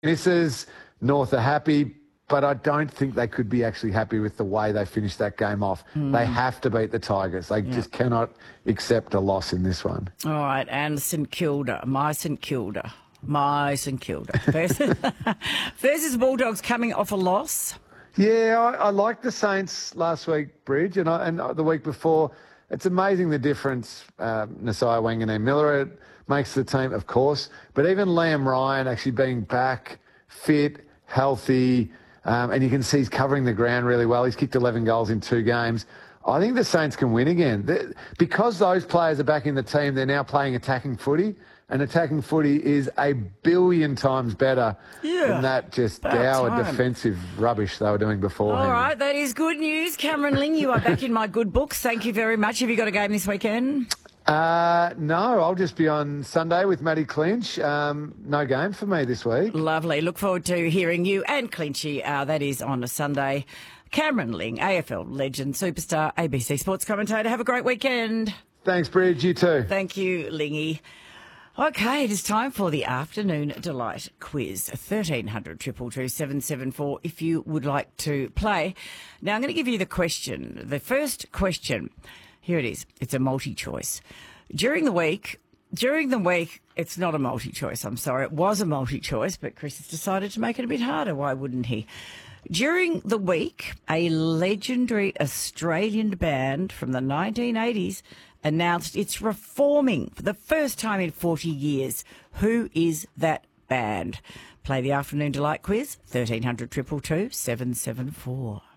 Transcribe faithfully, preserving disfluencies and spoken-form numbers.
Misses, North are happy, but I don't think they could be actually happy with the way they finished that game off. Mm. They have to beat the Tigers. They yeah. just cannot accept a loss in this one. All right, and St Kilda, my St Kilda, my St Kilda. Versus, versus Bulldogs coming off a loss. Yeah, I, I liked the Saints last week, Bridge, and, I, and the week before. It's amazing the difference um, Nasiah Wanganeen-Miller makes the team, of course, but even Liam Ryan actually being back, fit, healthy, um, and you can see he's covering the ground really well. He's kicked eleven goals in two games. I think the Saints can win again. They're, because those players are back in the team, they're now playing attacking footy, and attacking footy is a billion times better yeah, than that just dour defensive rubbish they were doing before. All right, that is good news. Cameron Ling, you are back in my good books. Thank you very much. Have you got a game this weekend? Uh, no, I'll just be on Sunday with Matty Clinch. Um, no game for me this week. Lovely. Look forward to hearing you and Clinchy. Uh, that is on a Sunday. Cameron Ling, A F L legend, superstar, A B C Sports commentator. Have a great weekend. Thanks, Bridge. You too. Thank you, Lingy. Okay, it is time for the Afternoon Delight quiz. thirteen hundred, two two two, seven seven four if you would like to play. Now, I'm going to give you the question. The first question, here it is. It's a multi-choice. During the week, during the week, it's not a multi-choice, I'm sorry. It was a multi-choice, but Chris has decided to make it a bit harder. Why wouldn't he? During the week, a legendary Australian band from the nineteen eighties announced it's reforming for the first time in forty years. Who is that band? Play the Afternoon Delight quiz, thirteen hundred, two two two, seven seven four.